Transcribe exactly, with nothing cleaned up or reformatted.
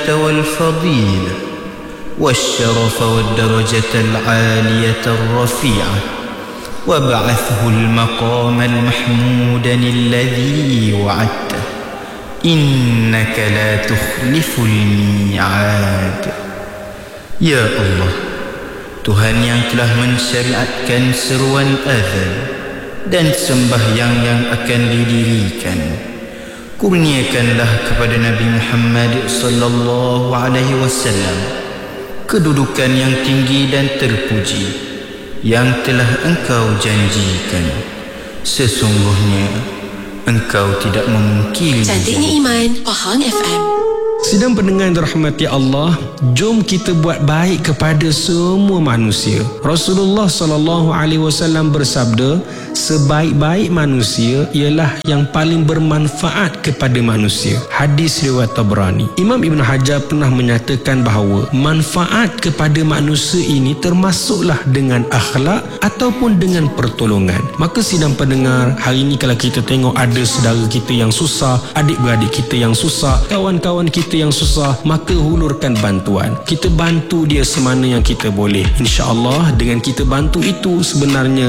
والفضيلة والشرف والدرجة العالية الرفيعة وابعثه المقام المحمود الذي وعدته إنك لا تخلف الميعاد. Ya Allah, Tuhan yang telah mensyariatkan seruan azan dan sembahyang yang akan didirikan, kurniakanlah kepada Nabi Muhammad sallallahu alaihi wasallam kedudukan yang tinggi dan terpuji yang telah Engkau janjikan. Sesungguhnya Engkau tidak memungkiri. Cantiknya Iman, Pahang F M. Sidang pendengar yang dirahmati Allah, jom kita buat baik kepada semua manusia. Rasulullah sallallahu alaihi wasallam bersabda, sebaik-baik manusia ialah yang paling bermanfaat kepada manusia. Hadis riwayat Tabrani. Imam Ibn Hajar pernah menyatakan bahawa manfaat kepada manusia ini termasuklah dengan akhlak ataupun dengan pertolongan. Maka sidang pendengar, hari ini kalau kita tengok ada saudara kita yang susah, adik-beradik kita yang susah, kawan-kawan kita yang susah, maka hulurkan bantuan. Kita bantu dia semana yang kita boleh. InsyaAllah dengan kita bantu itu, sebenarnya